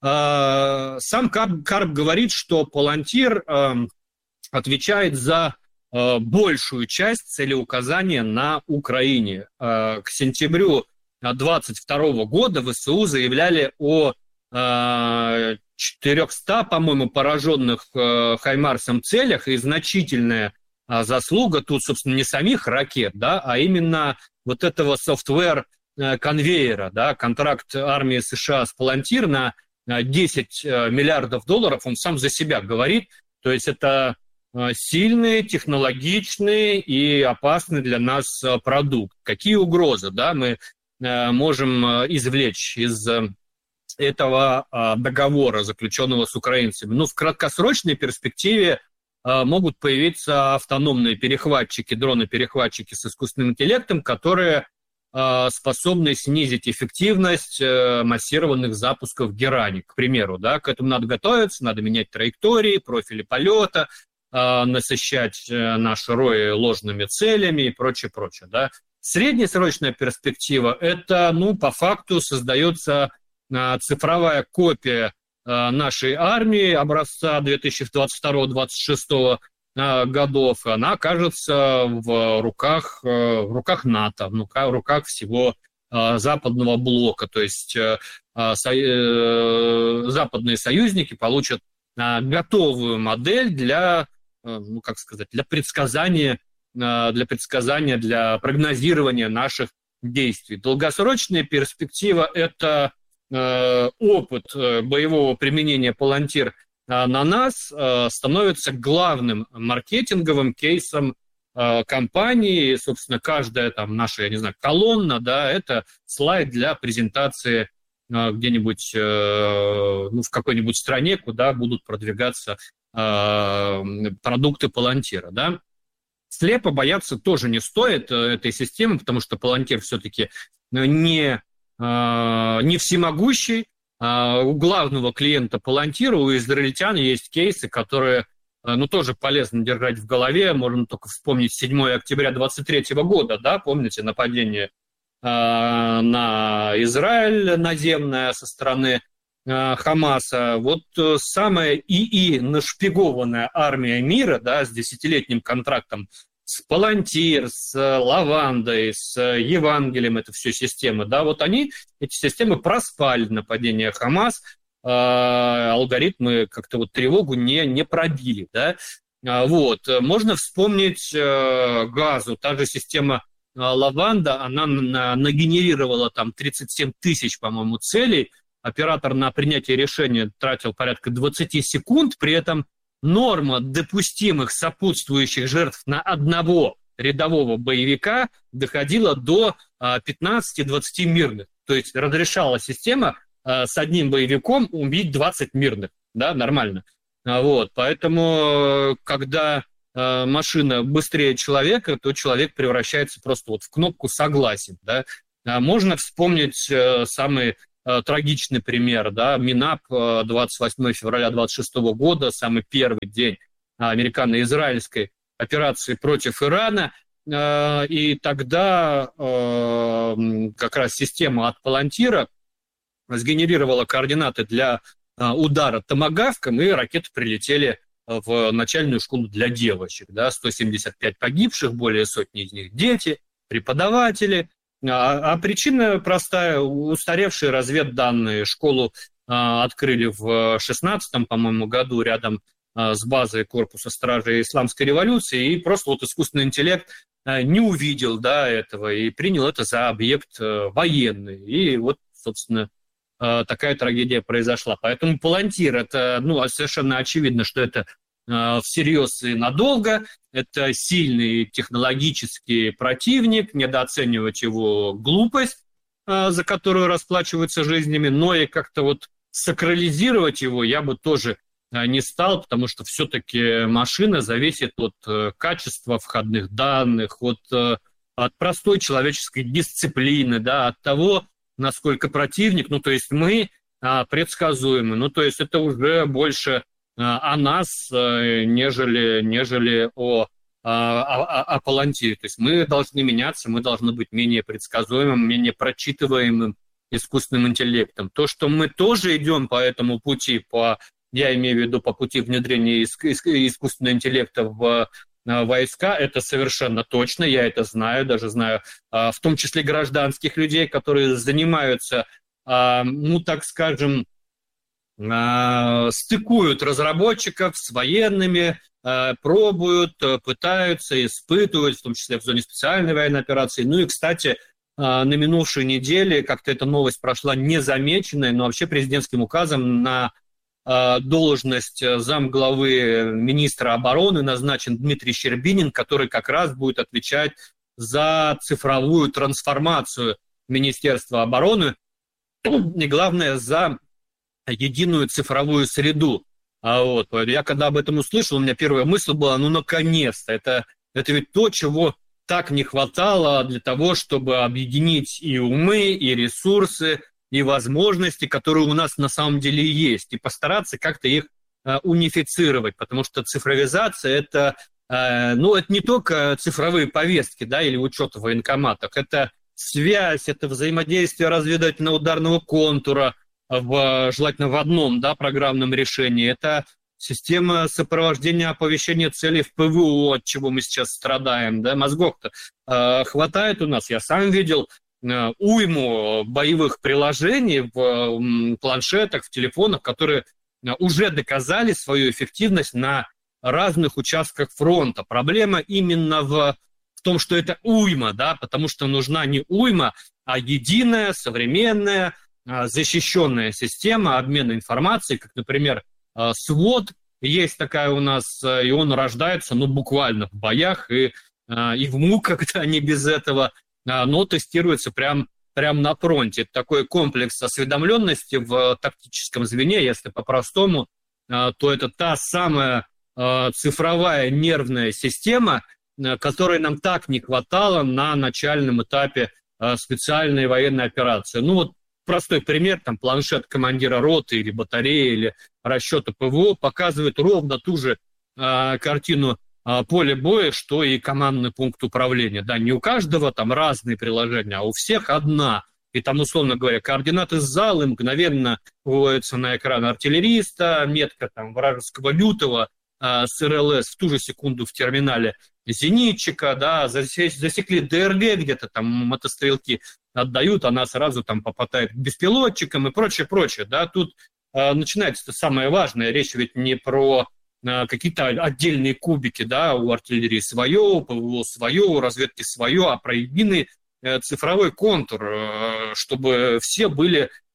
Сам Карп говорит, что Palantir отвечает за большую часть целеуказания на Украине. К сентябрю 2022 года ВСУ заявляли о 400, по-моему, пораженных Хаймарсом целях, и значительная заслуга тут, собственно, не самих ракет, да, а именно вот этого софтвер-конвейера, да, контракт армии США с Palantir на 10 миллиардов долларов, он сам за себя говорит, то есть это сильный, технологичный и опасный для нас продукт. Какие угрозы, да, мы можем извлечь из этого договора, заключенного с украинцами? Ну, в краткосрочной перспективе могут появиться автономные перехватчики, дроны-перехватчики с искусственным интеллектом, которые способны снизить эффективность массированных запусков Герани, к примеру. Да? К этому надо готовиться, надо менять траектории, профили полета, насыщать наши рои ложными целями и прочее, прочее. Да? Среднесрочная перспектива – это, ну, по факту создается цифровая копия нашей армии образца 2022-2026 годов. Она окажется в руках НАТО, в руках всего западного блока. То есть западные союзники получат готовую модель для, ну, как сказать, для предсказания, для прогнозирования наших действий. Долгосрочная перспектива – это опыт боевого применения Palantir на нас становится главным маркетинговым кейсом компании. Собственно, каждая там наша, я не знаю, колонна, да, это слайд для презентации где-нибудь, ну, в какой-нибудь стране, куда будут продвигаться продукты Palantir, да. Слепо бояться тоже не стоит этой системы, потому что Palantir все-таки не всемогущий. У главного клиента Palantir, у израильтян, есть кейсы, которые, ну, тоже полезно держать в голове. Можно только вспомнить 7 октября 2023 года, да, помните, нападение на Израиль наземное со стороны Хамаса. Вот самая нашпигованная армия мира, да, с 10-летним контрактом с Palantir, с Лавандой, с Евангелием, это все системы, да, вот эти системы проспали нападение Хамас, алгоритмы как-то вот тревогу не пробили, да. Вот. Можно вспомнить Газу, та же система Лаванда, она нагенерировала там 37 тысяч, по-моему, целей, оператор на принятие решения тратил порядка 20 секунд, при этом норма допустимых сопутствующих жертв на одного рядового боевика доходила до 15-20 мирных. То есть разрешала система с одним боевиком убить 20 мирных. Да, нормально. Вот. Поэтому, когда машина быстрее человека, то человек превращается просто вот в кнопку «согласен». Да? Можно вспомнить самый трагичный пример. Да? Минап 28 февраля 26 года, самый первый день американо-израильской операции против Ирана. И тогда как раз система от Палантира сгенерировала координаты для удара томагавком, и ракеты прилетели в начальную школу для девочек. Да, 175 погибших, более сотни из них дети, преподаватели. А причина простая: устаревшие разведданные. Школу открыли в 16-м, по-моему, году рядом с базой корпуса стражей исламской революции, и просто вот искусственный интеллект не увидел, да, этого и принял это за объект военный. И вот, собственно, такая трагедия произошла. Поэтому Палантир — это, совершенно очевидно, что это всерьез и надолго. Это сильный технологический противник, недооценивать его глупость, за которую расплачиваются жизнями, но и как-то вот сакрализировать его я бы тоже не стал, потому что все-таки машина зависит от качества входных данных, от простой человеческой дисциплины, да, от того, насколько противник, то есть мы предсказуемы, то есть это уже больше о нас, нежели о Палантире. То есть мы должны меняться, мы должны быть менее предсказуемым, менее прочитываемым искусственным интеллектом. То, что мы тоже идем по этому пути, я имею в виду по пути внедрения искусственного интеллекта в войска, это совершенно точно, я это знаю, даже знаю, в том числе гражданских людей, которые занимаются, так скажем, стыкуют разработчиков с военными, пробуют, пытаются, испытывают, в том числе в зоне специальной военной операции. И, кстати, на минувшей неделе как-то эта новость прошла незамеченной, но вообще президентским указом на должность замглавы министра обороны назначен Дмитрий Щербинин, который как раз будет отвечать за цифровую трансформацию Министерства обороны и, главное, за единую цифровую среду. Я когда об этом услышал, у меня первая мысль была, наконец-то, это ведь то, чего так не хватало для того, чтобы объединить и умы, и ресурсы, и возможности, которые у нас на самом деле есть, и постараться как-то их унифицировать, потому что цифровизация – это не только цифровые повестки, да, или учет в военкоматах, это связь, это взаимодействие разведывательно-ударного контура, желательно в одном, да, программном решении, это система сопровождения оповещения целей в ПВО, от чего мы сейчас страдаем, да, мозгов-то хватает у нас, я сам видел уйму боевых приложений в планшетах, в телефонах, которые уже доказали свою эффективность на разных участках фронта. Проблема именно в том, что это уйма, да, потому что нужна не уйма, а единая, современная, защищенная система обмена информацией, как, например, СВОТ. Есть такая у нас, и он рождается, буквально в боях и в муках, когда не без этого, но тестируется прям на фронте. Это такой комплекс осведомленности в тактическом звене, если по-простому, то это та самая цифровая нервная система, которой нам так не хватало на начальном этапе специальной военной операции. Простой пример, планшет командира роты или батареи, или расчета ПВО показывает ровно ту же картину поля боя, что и командный пункт управления. Да, не у каждого разные приложения, а у всех одна. И условно говоря, координаты зала мгновенно выводятся на экран артиллериста, метка вражеского лютого с РЛС в ту же секунду в терминале зенитчика, да, засекли ДРГ где-то, мотострелки отдают, она сразу попадает к беспилотчикам и прочее. Да, тут начинается самое важное. Речь ведь не про какие-то отдельные кубики, да, у артиллерии свое, у ПВО свое, у разведки свое, а про единый цифровой контур, чтобы все были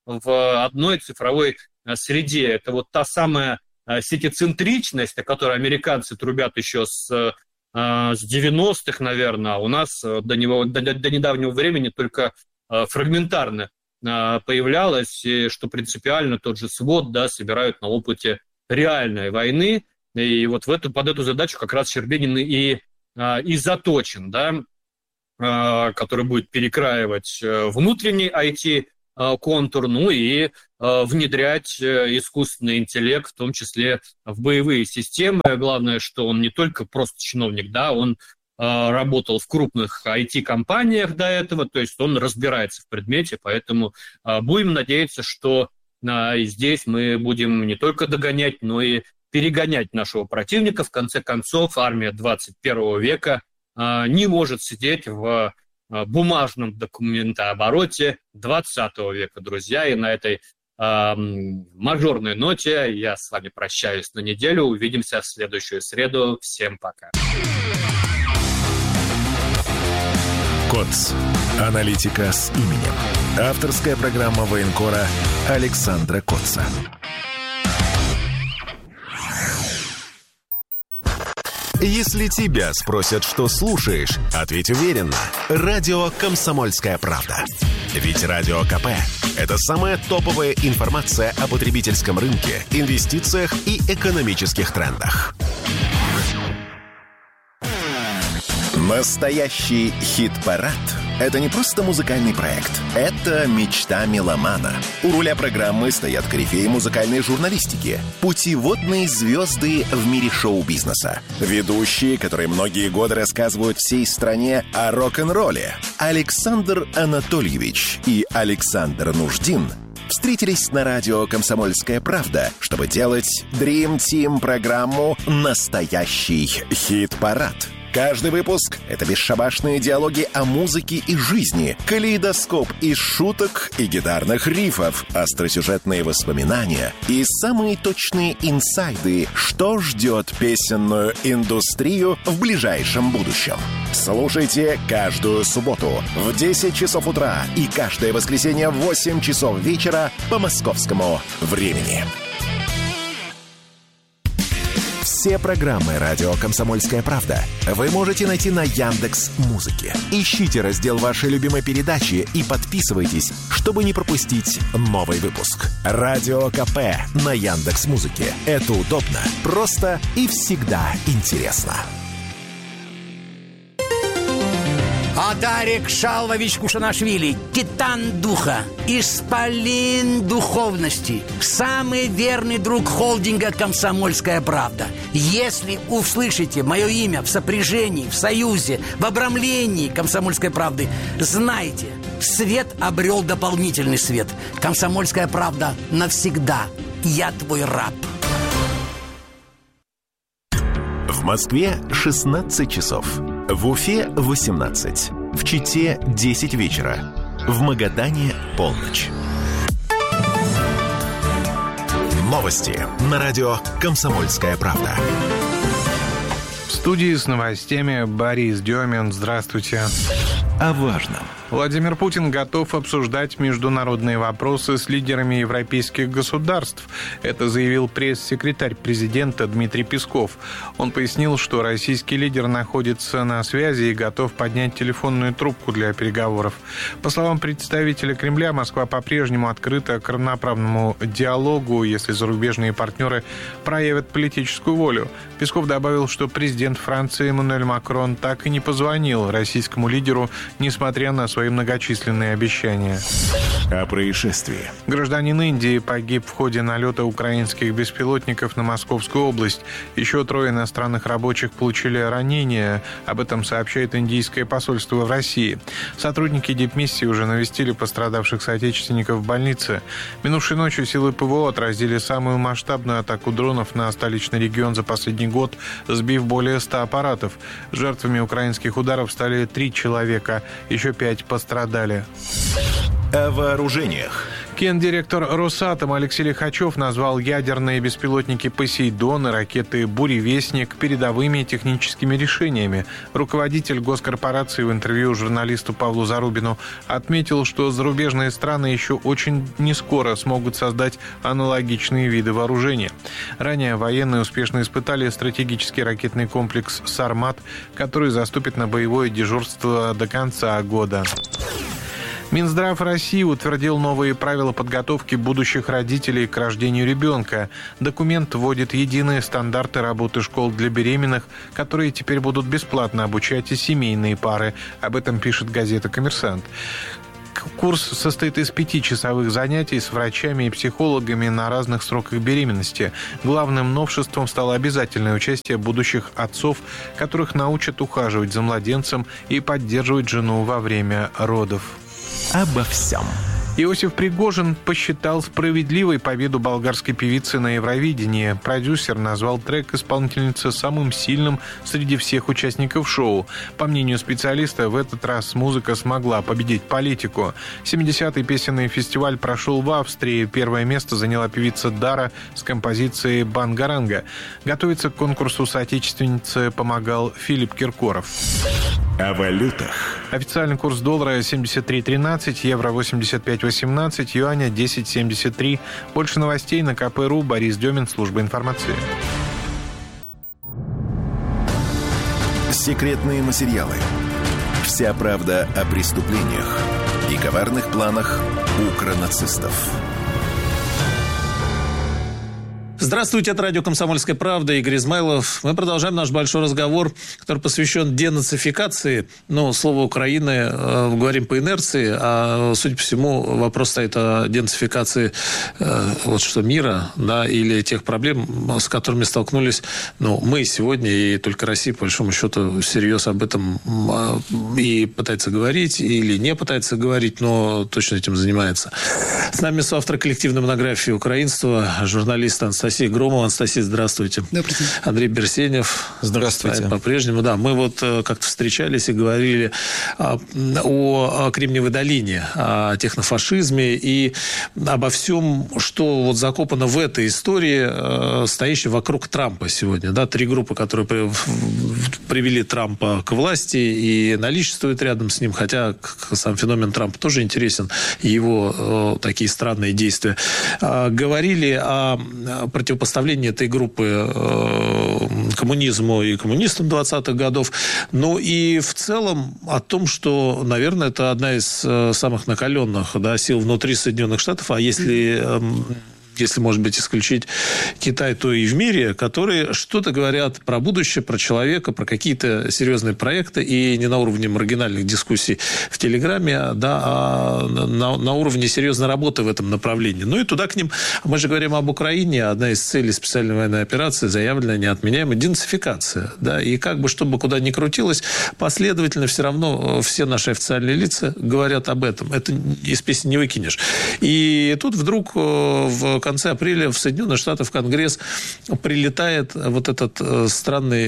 в одной цифровой среде. Это вот та самая сетицентричность, о которой американцы трубят еще с 90-х, наверное, а у нас до недавнего времени только фрагментарно появлялось, и что принципиально тот же свод, да, собирают на опыте реальной войны. И вот под эту задачу как раз Щербинин и заточен, да, который будет перекраивать внутренний IT-контур, ну и внедрять искусственный интеллект, в том числе в боевые системы. Главное, что он не только просто чиновник, да, он работал в крупных IT-компаниях до этого, то есть он разбирается в предмете, поэтому будем надеяться, что здесь мы будем не только догонять, но и перегонять нашего противника. В конце концов, армия 21 века не может сидеть в бумажном документообороте 20 века, друзья. И на этой мажорной ноте я с вами прощаюсь на неделю. Увидимся в следующую среду. Всем пока. КОЦ. Аналитика с именем. Авторская программа военкора Александра Котца. Если тебя спросят, что слушаешь, ответь уверенно. Радио «Комсомольская правда». Ведь Радио КП – это самая топовая информация о потребительском рынке, инвестициях и экономических трендах. Настоящий хит-парад – это не просто музыкальный проект. Это мечта меломана. У руля программы стоят корифеи музыкальной журналистики, путеводные звезды в мире шоу-бизнеса, ведущие, которые многие годы рассказывают всей стране о рок-н-ролле. Александр Анатольевич и Александр Нуждин встретились на радио «Комсомольская правда», чтобы делать Dream Team программу «Настоящий хит-парад». Каждый выпуск — это бесшабашные диалоги о музыке и жизни, калейдоскоп из шуток и гитарных рифов, остросюжетные воспоминания и самые точные инсайды, что ждет песенную индустрию в ближайшем будущем. Слушайте каждую субботу в 10 часов утра и каждое воскресенье в 8 часов вечера по московскому времени. Все программы «Радио Комсомольская правда» вы можете найти на Яндекс.Музыке. Ищите раздел вашей любимой передачи и подписывайтесь, чтобы не пропустить новый выпуск. Радио КП на Яндекс.Музыке. Это удобно, просто и всегда интересно. Адарик Шалвович Кушанашвили, титан духа, исполин духовности, самый верный друг холдинга «Комсомольская правда». Если услышите мое имя в сопряжении, в союзе, в обрамлении «Комсомольской правды», знайте, свет обрел дополнительный свет. «Комсомольская правда» навсегда. Я твой раб. В Москве 16 часов. В Уфе 18. В Чите 10 вечера. В Магадане полночь. Новости на радио «Комсомольская правда». В студии с новостями Борис Демин. Здравствуйте. О важном. Владимир Путин готов обсуждать международные вопросы с лидерами европейских государств. Это заявил пресс-секретарь президента Дмитрий Песков. Он пояснил, что российский лидер находится на связи и готов поднять телефонную трубку для переговоров. По словам представителя Кремля, Москва по-прежнему открыта к равноправному диалогу, если зарубежные партнеры проявят политическую волю. Песков добавил, что президент Франции Эммануэль Макрон так и не позвонил российскому лидеру, несмотря на свои многочисленные обещания. О происшествии. Гражданин Индии погиб в ходе налета украинских беспилотников на Московскую область. Еще 3 иностранных рабочих получили ранения. Об этом сообщает индийское посольство в России. Сотрудники дипмиссии уже навестили пострадавших соотечественников в больнице. Минувшей ночью силы ПВО отразили самую масштабную атаку дронов на столичный регион за последний год, сбив более 100 аппаратов. Жертвами украинских ударов стали 3 человека. Еще 5 пострадали. О вооружениях. Гендиректор Росатома Алексей Лихачев назвал ядерные беспилотники «Посейдон» и ракеты «Буревестник» передовыми техническими решениями. Руководитель госкорпорации в интервью журналисту Павлу Зарубину отметил, что зарубежные страны еще очень не скоро смогут создать аналогичные виды вооружения. Ранее военные успешно испытали стратегический ракетный комплекс «Сармат», который заступит на боевое дежурство до конца года. Минздрав России утвердил новые правила подготовки будущих родителей к рождению ребенка. Документ вводит единые стандарты работы школ для беременных, которые теперь будут бесплатно обучать и семейные пары. Об этом пишет газета «Коммерсант». Курс состоит из 5-часовых занятий с врачами и психологами на разных сроках беременности. Главным новшеством стало обязательное участие будущих отцов, которых научат ухаживать за младенцем и поддерживать жену во время родов. Обо всем. Иосиф Пригожин посчитал справедливой победу болгарской певицы на Евровидении. Продюсер назвал трек исполнительницы самым сильным среди всех участников шоу. По мнению специалиста, в этот раз музыка смогла победить политику. 70-й песенный фестиваль прошел в Австрии. Первое место заняла певица Дара с композицией «Бангаранга». Готовиться к конкурсу соотечественнице помогал Филипп Киркоров. О валютах. Официальный курс доллара 73.13, евро 85.18, юаня 10.73. Больше новостей на КП.ру. Борис Демин, служба информации. Секретные материалы. Вся правда о преступлениях и коварных планах укронацистов. Здравствуйте, это радио «Комсомольская правда», Игорь Измайлов. Мы продолжаем наш большой разговор, который посвящен денацификации. Слово «Украины» говорим по инерции, а, судя по всему, вопрос стоит о денацификации мира, да, или тех проблем, с которыми столкнулись мы сегодня, и только Россия, по большому счету, всерьез об этом и пытается говорить, или не пытается говорить, но точно этим занимается. С нами соавтор коллективной монографии «Украинство», журналист Анастасия Громова. Анастасия, здравствуйте. Добрый день. Андрей Берсенев. Здравствуйте. По-прежнему, да. Мы как-то встречались и говорили о Кремниевой долине, о технофашизме и обо всем, что закопано в этой истории, стоящей вокруг Трампа сегодня. Да, 3 группы, которые привели Трампа к власти и наличествуют рядом с ним, хотя сам феномен Трампа тоже интересен, его такие странные действия. Говорили о противопоставлении этой группы коммунизму и коммунистам 20-х годов. И в целом о том, что, наверное, это одна из самых накаленных сил внутри Соединенных Штатов, а если, может быть, исключить Китай, то и в мире, которые что-то говорят про будущее, про человека, про какие-то серьезные проекты, и не на уровне маргинальных дискуссий в Телеграме, а на уровне серьезной работы в этом направлении. И туда к ним, мы же говорим об Украине, одна из целей специальной военной операции, заявленная, неотменяемая, денацификация. Да, и чтобы куда ни крутилось, последовательно все равно все наши официальные лица говорят об этом. Это из песни не выкинешь. И тут вдруг в конце апреля в Соединенных Штатах в Конгресс прилетает этот странный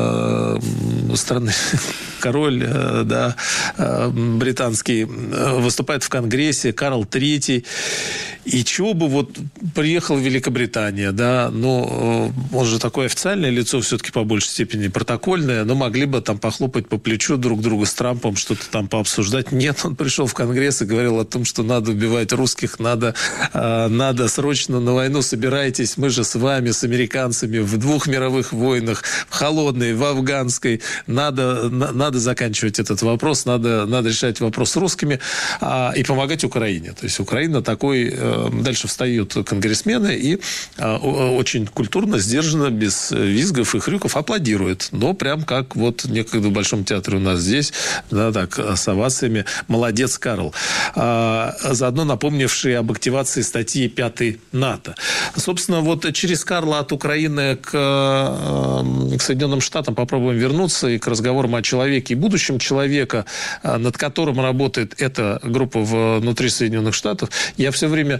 король, британский, выступает в Конгрессе, Карл III. И чего бы приехал в Великобритания, он же такое официальное лицо, все-таки по большей степени протокольное, но могли бы там похлопать по плечу друг друга с Трампом, что-то там пообсуждать. Нет, он пришел в Конгресс и говорил о том, что надо убивать русских, надо срочно на войну собирайтесь, мы же с вами, с американцами в 2 мировых войнах, в холодной, в афганской. Надо заканчивать этот вопрос, надо решать вопрос с русскими и помогать Украине. То есть Украина такой... Дальше встают конгрессмены и очень культурно, сдержанно, без визгов и хрюков аплодируют. Но прям как некогда в Большом театре у нас здесь, с овациями. Молодец, Карл. Заодно напомнивший об активации статьи 5 НАТО. Собственно, через Карла от Украины к Соединенным Штатам попробуем вернуться и к разговорам о человеке и будущем человека, над которым работает эта группа внутри Соединенных Штатов. Я все время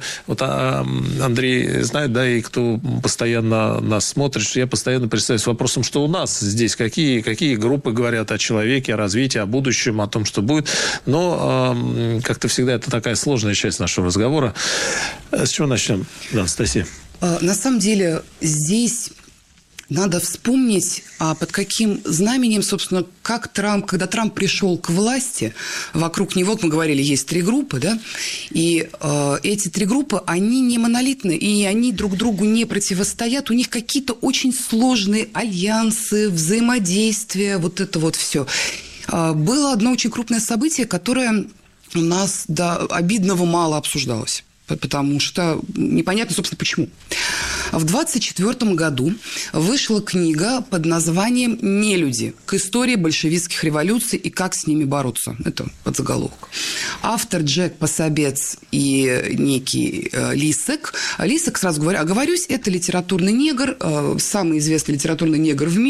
вот Андрей знает, да, и кто постоянно нас смотрит, что я постоянно представляюсь с вопросом, что у нас здесь, какие группы говорят о человеке, о развитии, о будущем, о том, что будет. Но как-то всегда это такая сложная часть нашего разговора. С чего начнем, Анастасия? На самом деле здесь надо вспомнить, под каким знаменем, собственно, когда Трамп пришел к власти, вокруг него, как мы говорили, есть 3 группы, да, и эти 3 группы, они не монолитны, и они друг другу не противостоят, у них какие-то очень сложные альянсы, взаимодействия, вот это вот все. Было одно очень крупное событие, которое у нас до обидного мало обсуждалось. Потому что непонятно, собственно, почему. В 1924 году вышла книга под названием «Нелюди. К истории большевистских революций и как с ними бороться». Это подзаголовок. Автор Джек Пособец и некий Лисек. Лисек, сразу говорю, оговорюсь, это литературный негр, самый известный литературный негр в мире.